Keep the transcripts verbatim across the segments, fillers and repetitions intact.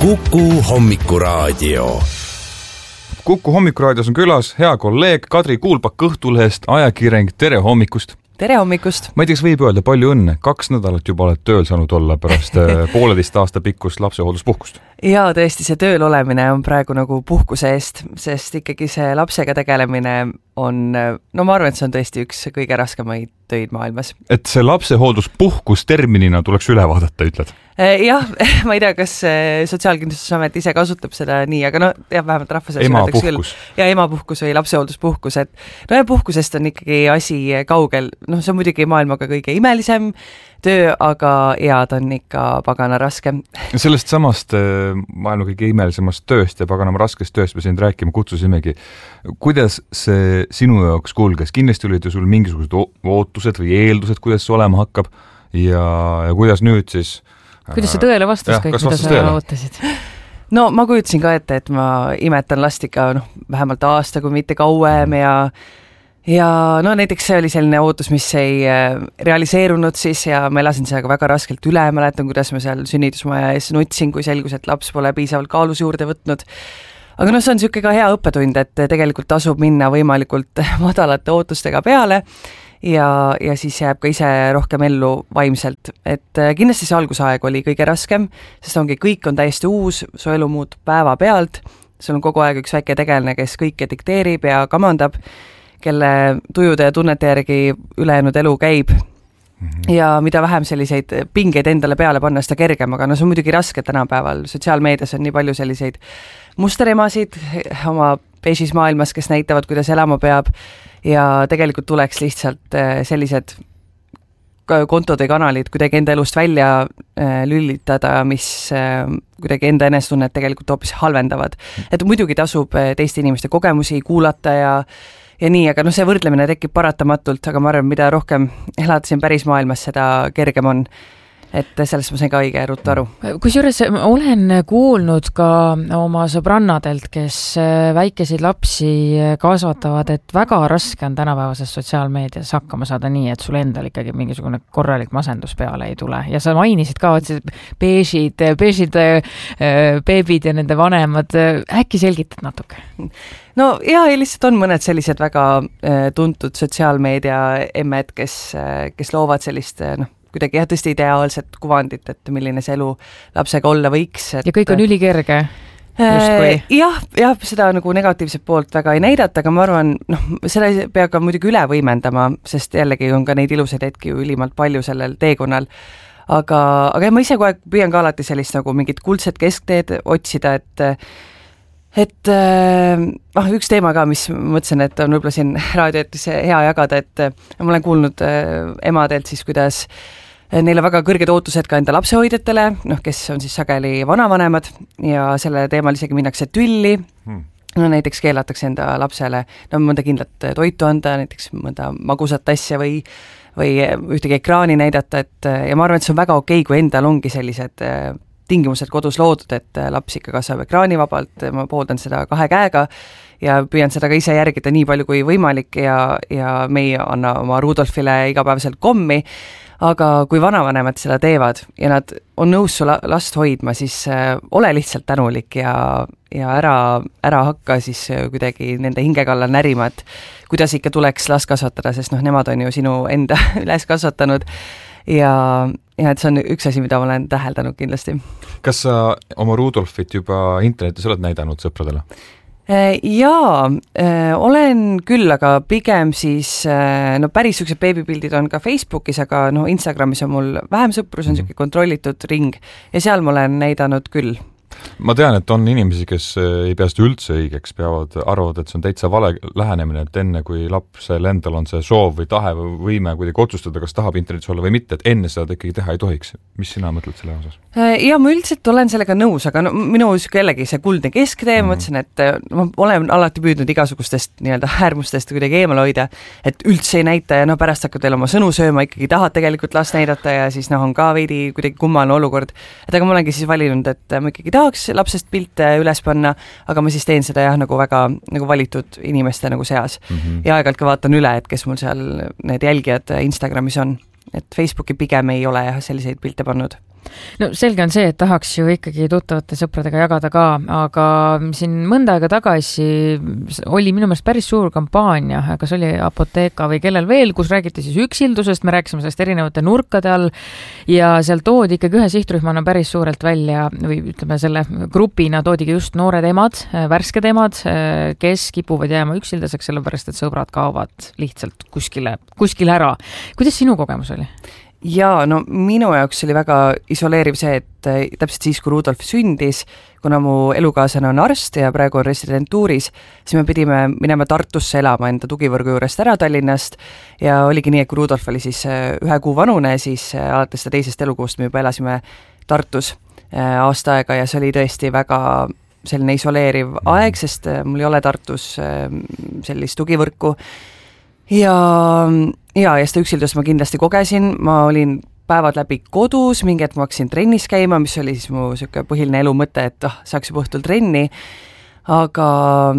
Kuku Hommikuraadio. Kuku Hommikuraadios on külas hea kolleeg Kadri Kuulpak Õhtulehest, ajakirjanik. Tere hommikust! Tere hommikust! Ma ei teaks, võib öelda palju õnne. Kaks nädalat juba oled tööl saanud olla pärast pooleteist aasta pikkust lapsehoolduspuhkust. Jaa, tõesti, see tööl olemine on praegu nagu puhkuse eest, sest ikkagi see lapsega tegelemine on, no ma arvan, et see on tõesti üks kõige raskemaid töid maailmas. Et see lapsehoolduspuhkus terminina tuleks üle vaadata, ütled? Jah, ma ei tea, kas Sotsiaalkindlustusamet ise kasutab seda nii, aga no jah, vähemalt rahvas emapuhkus. Ja emapuhkus või lapsehoolduspuhkus, et no ja puhkusest on ikkagi asi kaugel. No see on muidugi maailmaga kõige imelisem töö, aga ja ta on ikka pagana raske. Sellest samast maailma kõige imelisemast tööst ja paganama raskest tööst me siin rääkima kutsusimegi. Kuidas see sinu jaoks kulges? Kindlasti olid ju sul mingisugused ootused või eeldused, kuidas see olema hakkab ja, ja kuidas nüüd siis kuidas see tõele vastas kõik, mida sa ootasid? No ma kujutasin ka ette, et ma imetan last ikka no, vähemalt aasta, kui mitte kauem ja ja no näiteks see oli selline ootus, mis ei realiseerunud siis ja ma elasin sellega väga raskelt üle, mäletan, kuidas ma seal sünnitusmaja ees nutsin, kui selgus, et laps pole piisavalt kaalus juurde võtnud. Aga no see on siuke ka hea õppetund, et tegelikult tasub minna võimalikult madalate ootustega peale ja, ja siis jääb ka ise rohkem ellu vaimselt. Et kindlasti see algusaeg oli kõige raskem, sest ongi kõik on täiesti uus, su elu muutub päeva pealt, sul on kogu aeg üks väike tegelane, kes kõike dikteerib ja kamandab, kelle tujude ja tunnete järgi ülejäänud elu käib. Mm-hmm. Ja mida vähem selliseid pingeid endale peale panna, seda kergem, aga no see on muidugi raske tänapäeval. Sotsiaalmeedias on nii palju selliseid musteremasid oma beežis maailmas, kes näitavad, kuidas elama peab ja tegelikult tuleks lihtsalt sellised kontod või kanalid kuidagi enda elust välja lülitada, mis kuidagi enda enestunnet tegelikult hoopis halvendavad. Et muidugi tasub teiste inimeste kogemusi kuulata ja Ja nii, aga no see võrdlemine tekib paratamatult, aga ma arvan, mida rohkem elad siin päris maailmas, seda kergem on. Et sellest ma sain ka õige ruttu aru. Kusjuures olen kuulnud ka oma sõbrannadelt, kes väikeseid lapsi kasvatavad, et väga raske on tänapäevases sotsiaalmeedias hakkama saada nii, et sul endal ikkagi mingisugune korralik masendus peale ei tule. Ja sa mainisid ka, et beežid, beežid beebid ja nende vanemad. Äkki selgitad natuke? No ja, lihtsalt on mõned sellised väga tuntud sotsiaalmeedia emmed, kes, kes loovad sellist noh, kuidagi jah, tõesti ideaalset kuvandit, et milline see elu lapsega olla võiks. Et, ja kõik on ülikerge. Äh, jah, jah, seda nagu negatiivset poolt väga ei näidata, aga ma arvan, noh, seda peab ka muidugi üle võimendama, sest jällegi on ka neid ilusaid hetki ülimalt palju sellel teekonnal. Aga, aga ma ise kogu aeg püüan ka alati sellist nagu mingit kuldset keskteed otsida, et et äh, üks teema ka, mis mõtlesin, et on võib-olla siin raadioetis hea jagada, et ma olen kuulnud äh, emadelt siis, kuidas neile väga kõrged ootused ka enda lapsehoidjatele, noh, kes on siis sageli vanavanemad ja selle teemal isegi minnakse tülli. Hmm. No näiteks keelatakse enda lapsele no, mõnda kindlat toitu anda, näiteks mõnda magusat asja või, või ühtegi ekraani näidata, et ja ma arvan, et see on väga okei, kui endal ongi sellised tingimused kodus loodud, et laps ikka kasvab ekraanivabalt, ma pooldan seda kahe käega ja püüan seda ka ise järgida nii palju kui võimalik ja, ja me ei anna oma Rudolfile igapäevaselt kommi, aga kui vanavanemad seda teevad ja nad on nõus su last hoidma, siis ole lihtsalt tänulik ja, ja ära, ära hakka siis kuidagi nende hinge kallal närima, et kuidas ikka tuleks last kasvatada, sest noh, nemad on ju sinu enda üles kasvatanud ja, ja et see on üks asi, mida ma olen täheldanud kindlasti. Kas sa oma Rudolfit juba internetis oled näidanud sõpradele? Jaa, olen küll, aga pigem siis, no päris süksed beebipildid on ka Facebookis, aga no Instagramis on mul vähem sõprus, on selline kontrollitud ring ja seal ma olen näidanud küll. Ma tean, et on inimesi, kes ei pea seda üldse õigeks, peavad, arvavad, et see on täitsa vale lähenemine, et enne kui lapsel endal on see soov või tahe või võime kuidagi otsustada, kas tahab internetis olla või mitte, et enne seda ikkagi teha ei tohiks. Mis sina mõtled selle osas? Ja ma üldiselt olen sellega nõus, aga no, minu jällegi see kuldne kesktee, mm. mõtlesin, et ma olen alati püüdnud igasugustest nii-öelda äärmustest kuidagi eemal hoida, et üldse ei näita ja no pärast hakkad teil oma sõnu sööma, ikkagi tahad tegelikult last näidata ja siis noh, on ka veidi kuidagi kummaline olukord. Et aga ma olengi siis valinud, et ma ikkagi tahaks lapsest pilte üles panna, aga ma siis teen seda jah, nagu väga nagu valitud inimeste nagu seas. Mm-hmm. Ja aeg-ajalt ka vaatan üle, et kes mul seal need jälgijad Instagramis on. Et Facebooki pigem ei ole jah selliseid pilte pannud. no selge on see, et tahaks ju ikkagi tuttavate sõpradega jagada ka, aga siin mõnda aega tagasi oli minu meelest päris suur kampaania, kas oli Apotheka või kellel veel, kus räägiti siis üksildusest, me rääkisime sellest erinevate nurkade all ja seal toodi ikkagi ühe sihtrühmana päris suurelt välja või ütleme selle grupina toodigi just noored emad, värsked emad, kes kipuvad jääma üksildaseks, sellepärast et sõbrad kaovad lihtsalt kuskile, kuskile ära. Kuidas sinu kogemus oli? Jaa, no minu jaoks oli väga isoleeriv see, et täpselt siis, kui Rudolf sündis, kuna mu elukaaslane on arst ja praegu on residentuuris, siis me pidime minema Tartusse elama enda tugivõrgu juurest ära Tallinnast ja oligi nii, et kui Rudolf oli siis ühe kuu vanune, siis alates seda teisest elukuust me juba elasime Tartus aasta aega ja see oli tõesti väga selline isoleeriv aeg, sest mul ei ole Tartus sellist tugivõrku. Ja, ja, ja seda üksildust ma kindlasti kogesin, ma olin päevad läbi kodus, mingi hetk ma hakkasin trennis käima, mis oli siis mu siuke põhiline elu mõte, et oh, saaks juba õhtul trenni, aga,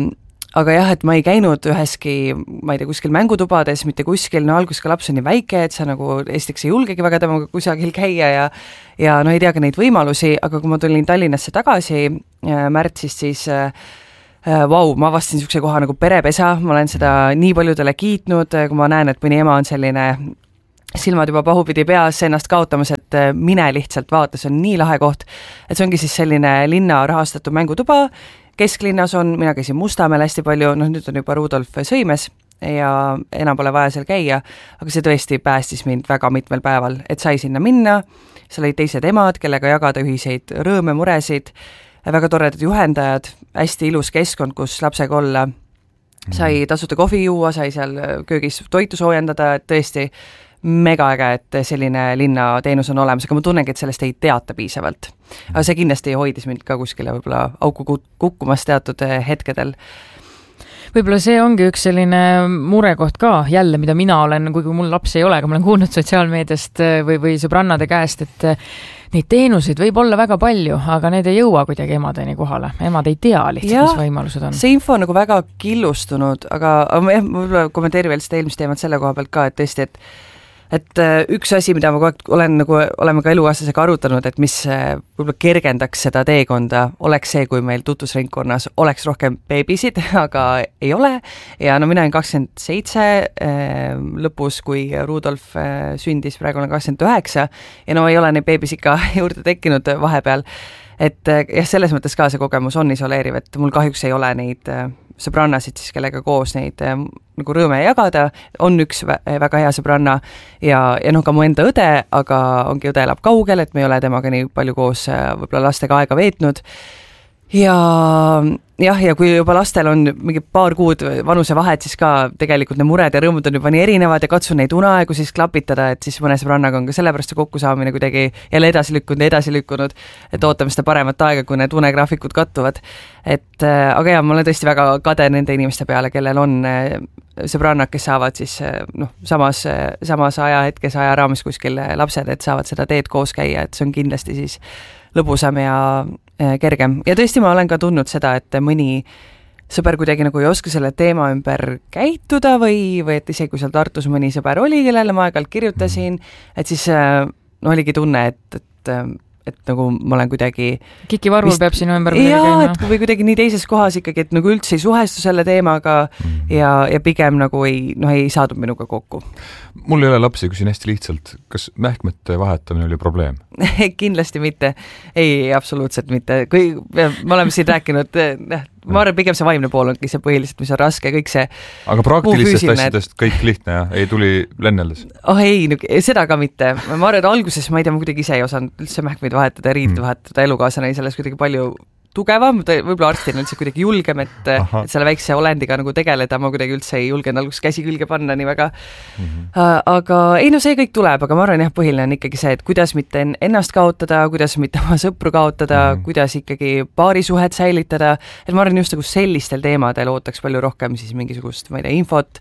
aga jah, et ma ei käinud üheski, ma ei tea, kuskil mängutubades, mitte kuskil, no algus ka laps on nii väike, et sa nagu esiteks ei julgegi väga temaga kusagil käia ja, ja no ei tea ka neid võimalusi, aga kui ma tulin Tallinnasse tagasi märtsis, siis Vau, wow, ma avastasin niisuguse koha nagu perepesa, ma olen seda nii paljudele kiitnud, kui ma näen, et mõni ema on selline silmad juba pahupidi peas ennast kaotamas, et mine lihtsalt vaata, see on nii lahe koht, et see ongi siis selline linna rahastatud mängutuba, kesklinnas on, mina käisin Mustamäel hästi palju, noh nüüd on juba Rudolf Sõimes ja enam pole vaja seal käia, aga see tõesti päästis mind väga mitmel päeval, et sai sinna minna, seal olid teised emad, kellega jagada ühiseid rõõme, muresid, väga toredad juhendajad, hästi ilus keskkond, kus lapsega olla, sai tasuta kohvi juua, sai seal köögis toitu soojendada, et tõesti mega äge, et selline linnateenus on olemas, aga ma tunnengi, et sellest ei teata piisavalt. Aga see kindlasti hoidis mind ka kuskile võib-olla auku kukkumas teatud hetkedel. Võib-olla see ongi üks selline murekoht ka jälle, mida mina olen, kuigi mul laps ei ole, aga ma olen kuulnud sotsiaalmeediast või, või sõbrannade käest, et neid teenuseid võib olla väga palju, aga need ei jõua kuidagi emadeni kohale. Emad ei tea lihtsalt, mis võimalused on. See info on nagu väga killustunud, aga, aga jah, ma võib-olla kommenteerin veel seda eelmist teemat selle koha pealt ka, et tõesti, et et üks asi, mida ma olen nagu, oleme ka eluaastasega arutanud, et mis võib-olla kergendaks seda teekonda, oleks see, kui meil tutvusringkonnas oleks rohkem beebisid, aga ei ole. Ja no mina olen kakskümmend seitse lõpus, kui Rudolf sündis, praegu olen kakskümmend üheksa ja no ei ole neid beebis ikka juurde tekkinud vahepeal. Et jah, selles mõttes ka see kogemus on isoleeriv, et mul kahjuks ei ole neid sõbrannasid siis, kellega koos neid nagu rõõme jagada, on üks väga hea sõbranna ja, ja noh, ka mu enda õde, aga ongi õde elab kaugel, et me ei ole temaga nii palju koos võib-olla lastega aega veetnud. Ja jah, ja kui juba lastel on mingi paar kuud vanuse vahet, siis ka tegelikult need mured ja rõõmud on juba nii erinevad ja katsun neid uneaegu siis klapitada, et siis mõne sõbrannaga on ka sellepärast see kokkusaamine kuidagi jälle edasi lükkunud ja edasi lükkunud, et ootame seda paremat aega, kui need unegraafikud kattuvad. Et, aga jah, ma olen tõesti väga kade nende inimeste peale, kellel on sõbrannad, kes saavad siis noh, samas, samas ajahetkes aja raames kuskil lapsed, et saavad seda teed koos käia, et see on kindlasti siis lõbusam ja kergem. Ja tõesti ma olen ka tundnud seda, et mõni sõber kuidagi nagu ei oska selle teema ümber käituda või, või et isegi kui seal Tartus mõni sõber oli, kellele ma aeg-ajalt kirjutasin, et siis no oligi tunne, et, et, et nagu ma olen kuidagi Kiki Varvul vist, peab sinu ümber midagi käima. Et või kuidagi nii teises kohas ikkagi, et nagu üldse ei suhestu selle teemaga ja, ja pigem nagu ei, noh, ei saadud minuga kokku. Mul ei ole lapsi, küsin hästi lihtsalt, kas mähkmete vahetamine oli probleem? Kindlasti mitte. Ei, absoluutselt mitte. Kui me oleme siin rääkinud, ma arvan, pigem see vaimne pool ongi see põhiliselt, mis on raske, kõik see aga praktilistest asjadest kõik lihtne ja ei tuli lenneldes? Oh ei, seda ka mitte. Ma arvan, et alguses ma ei tea, ma kuidagi ise ei osanud üldse mähkmeid vahetada ja riivid vahetada, elukaaslane ei selles kuidagi palju tugevam, võib-olla arstina üldse kuidagi julgem, et, et selle väikse olendiga nagu tegeleda, ma kuidagi üldse ei julgenud alguses käsi külge panna nii väga. Mm-hmm. Aga ei, no see kõik tuleb, aga ma arvan, jah, põhiline on ikkagi see, et kuidas mitte ennast kaotada, kuidas mitte oma sõpru kaotada, mm-hmm. kuidas ikkagi paarisuhet säilitada, et ma arvan, just nagu sellistel teemadel ootaks palju rohkem siis mingisugust, ma ei tea, infot,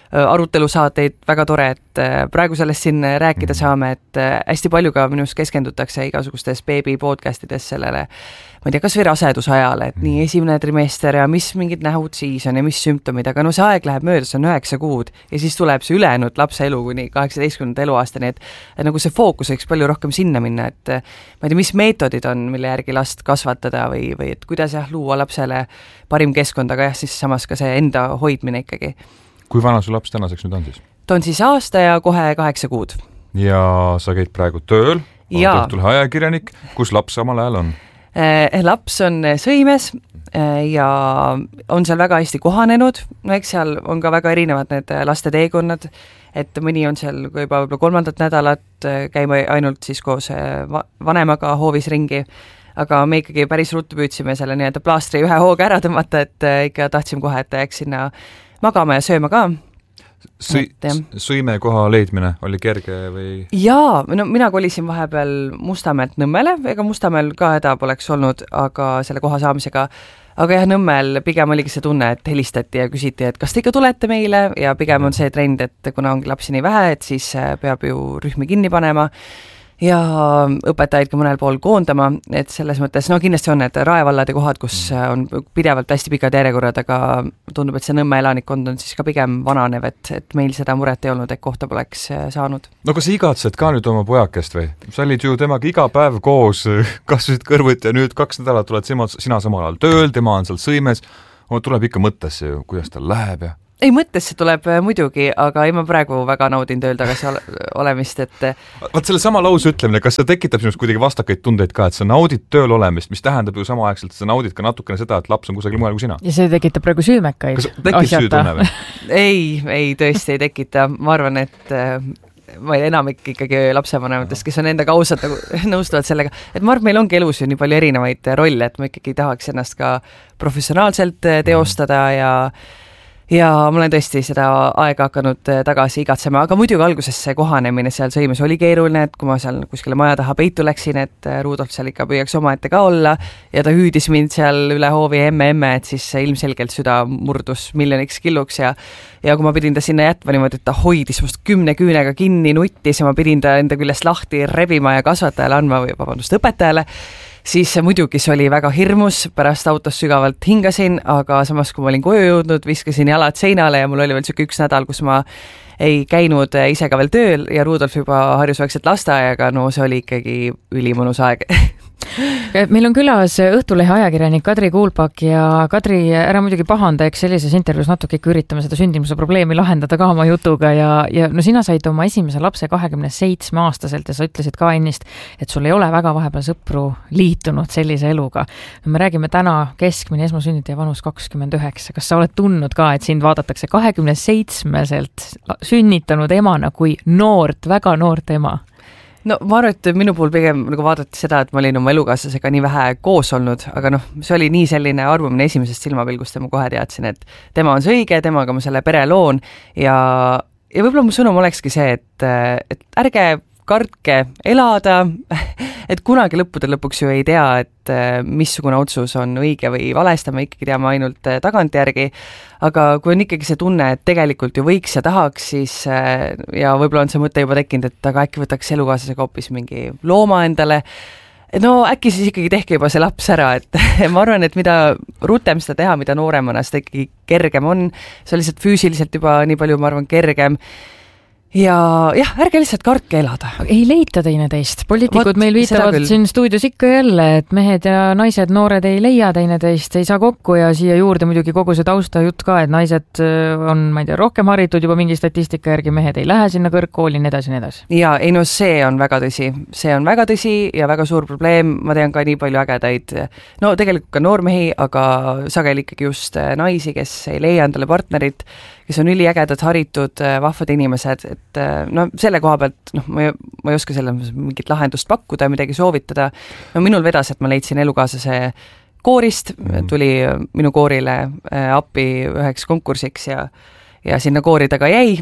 arutelusaateid, väga tore, et praegu sellest siin rääkida saame, et hästi palju ka minust keskendutakse igasugustes beebi podcastides sellele, ma ei tea, kas või rasedusajale, et nii esimene trimester ja mis mingid nähud siis on ja mis sümptomid, aga no see aeg läheb mööda, see on üheksa kuud ja siis tuleb see ülejäänud lapse elu kuni kaheksateistkümnenda eluaastani, et, et nagu see fookus võiks palju rohkem sinna minna, et ma ei tea, mis meetodid on, mille järgi last kasvatada või, või et kuidas jah, luua lapsele parim keskkond, aga jah, siis samas ka see enda hoidmine ikkagi. Kui vana su laps tänaseks nüüd on siis? Ta on siis aasta ja kohe kaheksa kuud. Ja sa käid praegu tööl, oled õhtul ajakirjanik, kus laps samal ajal on? Eh, laps on Sõimes eh, ja on seal väga hästi kohanenud, no eks seal on ka väga erinevad need laste teekonnad, et mõni on seal juba võib-olla kolmandat nädalat käima ainult siis koos vanemaga hoovis ringi, aga me ikkagi päris ruttu püüdsime selle nii-öelda plaastri ühe hooga ära tõmmata, et ikka tahtsime kohe, et ta jääks sinna magama ja sööma ka. Sõi, Sõime koha leidmine oli kerge või? Jaa, no mina kolisin vahepeal Mustamäelt Nõmmele, ega Mustamäel ka häda poleks olnud, aga selle koha saamisega, aga jah, Nõmmel pigem oligi see tunne, et helistati ja küsiti, et kas te ikka tulete meile ja pigem on see trend, et kuna ongi lapsi nii vähe, et siis peab ju rühmi kinni panema ja õpetajaid ka mõnel pool koondama, et selles mõttes, no kindlasti on need raevallade kohad, kus on pidevalt hästi pikad järjekorrad, aga tundub, et see Nõmme elanikkond on siis ka pigem vananev, et, et meil seda muret ei olnud, et kohta poleks saanud. No kas sa igatsed ka nüüd oma pojakest või? Sa olid ju temaga iga päev koos, kasvasid kõrvuti ja nüüd kaks nädalat tuled sina, sina samal ajal tööl, tema on seal Sõimes, tuleb ikka mõttesse ju, kuidas tal läheb ja ei, mõttesse tuleb muidugi, aga ei ma praegu väga naudin tööl tagasi ole, olemist, et vaat selle sama lause ütlemine, kas see tekitab sinust kuidagi vastakaid tundeid ka, et sa naudid tööl olemist, mis tähendab ju samaaegselt, et sa naudid ka natukene seda, et laps on kusagil mujal kui sina? Ja see tekitab praegu süümekaid. Kas tekib süütunne või? ei, ei, tõesti ei tekita. Ma arvan, et ma ei enamik ikkagi lapsevanematest, kes on endaga ausad, nagu nõustuvad sellega, et ma arvan, meil ongi elus ju nii palju erinevaid rolle, et ma ikkagi tahaks ennast ka professionaalselt teostada ja ja ma olen tõesti seda aega hakanud tagasi igatsema, aga muidugi alguses see kohanemine seal Sõimes oli keeruline, et kui ma seal kuskile maja taha peitu läksin, et Rudolf seal ikka püüaks omaette ka olla ja ta hüüdis mind seal üle hoovi emme, emme, et siis ilmselgelt süda murdus miljoniks killuks ja ja kui ma pidin ta sinna jätma niimoodi, et ta hoidis must kümne küünega kinni, nuttis ja ma pidin ta enda küljest lahti rebima ja kasvatajale andma või vabandust, õpetajale, siis muidugi see oli väga hirmus, pärast autos sügavalt hingasin, aga samas kui ma olin koju jõudnud, viskasin jalad seinale ja mul oli veel siuke üks nädal, kus ma ei käinud ise ka veel tööl ja Rudolf juba harjus vaikselt lasteajaga, no see oli ikkagi ülimõnus aeg. Meil on külas Õhtulehe ajakirjanik Kadri Kuulpak ja Kadri, ära muidugi pahanda, eks sellises intervjuus natuke ikka üritame seda sündimuse probleemi lahendada ka oma jutuga ja, ja no sina said oma esimese lapse kahekümne seitsme aastaselt ja sa ütlesid ka ennist, et sul ei ole väga vahepeal sõpru liitunud sellise eluga. Me räägime täna keskmine esmasünnitaja vanus kakskümmend üheksa. Kas sa oled tundnud ka, et sind vaadatakse kahekümne seitsmeselt sünnitanud emana kui noort, väga noort ema? No ma arvan, et minu puhul pigem nagu vaadati seda, et ma olin oma elukaaslasega nii vähe koos olnud, aga noh, see oli nii selline arvamine esimesest silmapilgust ja ma kohe teadsin, et tema on see õige, temaga ma selle pere loon ja, ja võib-olla mu sõnum olekski see, et, et ärge kartke elada, et kunagi lõppude lõpuks ju ei tea, et missugune otsus on õige või valesti, me ikkagi teame ainult tagantjärgi, aga kui on ikkagi see tunne, et tegelikult ju võiks ja tahaks, siis ja võib-olla on see mõte juba tekkinud, et aga äkki võtaks elukaaslasega hoopis mingi looma endale, no äkki siis ikkagi tehke juba see laps ära, et ma arvan, et mida rutem seda teha, mida nooremana, seda ikkagi kergem on, see on lihtsalt füüsiliselt juba nii palju, ma arvan, kergem. Ja jah, ärge lihtsalt kartke elada. Ei leita teineteist. Poliitikud Vot, meil viitavad siin stuudios ikka jälle, et mehed ja naised, noored ei leia teineteist, ei saa kokku ja siia juurde muidugi kogu see tausta jutt ka, et naised on, ma ei tea, rohkem haritud juba mingi statistika järgi, mehed ei lähe sinna kõrgkooli, nii edasi, nii edasi. Ja ei no see on väga tõsi. See on väga tõsi ja väga suur probleem. Ma tean ka nii palju ägedaid, no tegelikult ka noormehi, aga sageli ikkagi just naisi, kes ei leia endale partnerit, kes on üliägedad, haritud, vahvad inimesed, et no selle koha pealt, noh, ma ei, ma ei oska selle mingit lahendust pakkuda, midagi soovitada. No minul vedas, et ma leidsin elukaaslase koorist, tuli minu koorile appi üheks konkursiks ja, ja sinna koori taga jäi.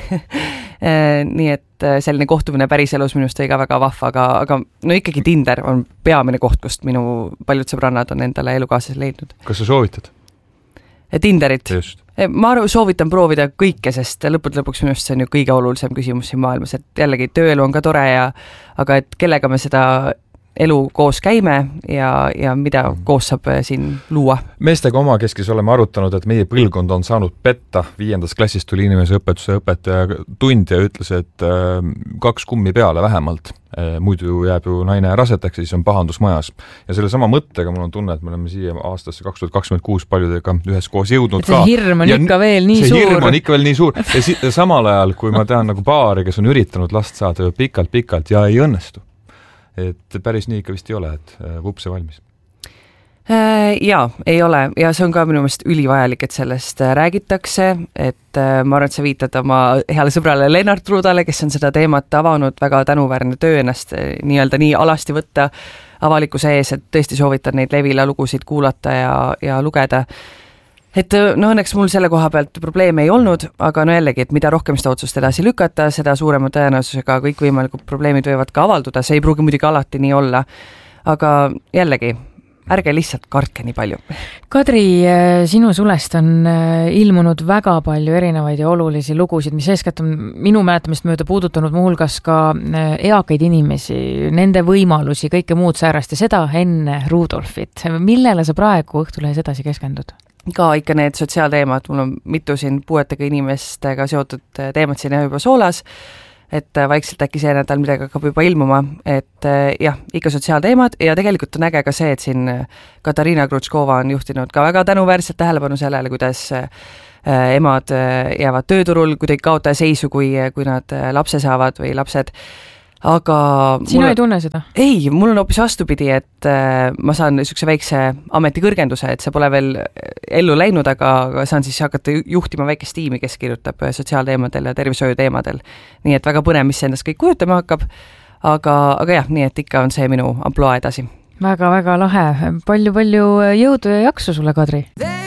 Nii et selline kohtumine päris elus minust oli ka väga vahva, aga, aga no ikkagi Tinder on peamine koht, kust minu paljud sõbrannad on endale elukaaslase leidnud. Kas sa soovitad? Tinderit? Just. ma arvan, soovitan proovida kõike, sest lõppude lõpuks minust see on ju kõige olulisem küsimus siin maailmas, et jällegi tööelu on ka tore ja aga et kellega me seda elu koos käime ja, ja mida koos saab siin luua. Meestega omakeskis oleme arutanud, et meie põlvkond on saanud petta. Viiendas klassis tuli inimese õpetuse õpetaja tund ja ütles, et äh, kaks kummi peale vähemalt. Äh, muidu jääb ju naine rasetaks ja siis on pahandus majas. Ja selle sama mõttega mul on tunne, et me oleme siia aastasse kaks tuhat kakskümmend kuus paljudega ühes koos jõudnud et ka. See hirm on ja ikka veel nii see suur. See hirm on ikka veel nii suur. Ja si samal ajal, kui ma tean nagu paari, kes on üritanud last saada pikalt-pikalt ja ei õnnestu. Et päris nii ikka vist ei ole, et vupse valmis. Jaa, ei ole ja see on ka minu meelest ülivajalik, et sellest räägitakse, et ma arvan, et sa viitad oma heale sõbrale Lennart Ruudale, kes on seda teemat avanud, väga tänuväärne töö ennast nii-öelda nii alasti võtta avalikkuse ees, et tõesti soovitan neid Levila lugusid kuulata ja, ja lugeda. Et no õnneks mul selle koha pealt probleeme ei olnud, aga no jällegi, et mida rohkem seda otsust edasi lükata, seda suurema tõenäosusega kõik võimalikud probleemid võivad ka avalduda, see ei pruugi muidugi alati nii olla. Aga jällegi, ärge lihtsalt kartke nii palju. Kadri, sinu sulest on ilmunud väga palju erinevaid ja olulisi lugusid, mis eeskätt on minu mäletamist mööda puudutanud muuhulgas ka eakaid inimesi, nende võimalusi, kõike muud säärast ja seda enne Rudolfit. Millele sa praegu Õhtulehes edasi keskendud? Ka ikka need sotsiaalteemad, mul on mitu siin puuetega inimestega seotud teemad siin juba soolas, et vaikselt äkki see nädal midagi hakkab juba ilmuma, et jah, ikka sotsiaalteemad ja tegelikult on äge ka see, et siin Katariina Krutškova on juhtinud ka väga tänuväärselt tähelepanu sellele, kuidas emad jäävad tööturul kuidagi kaotaja seisu, kui, kui nad lapse saavad või lapsed. Aga sina ei tunne seda? Ei, mul on hoopis vastupidi, et ma saan niisuguse väikse ametikõrgenduse, et see pole veel ellu läinud, aga saan siis hakata juhtima väikest tiimi, kes kirjutab sotsiaalteemadel ja tervishoiuteemadel. Nii et väga põnev, mis see endast kõik kujutama hakkab, aga, aga jah, nii et ikka on see minu amploa edasi. Väga-väga lahe. Palju-palju jõudu ja jaksu sulle, Kadri!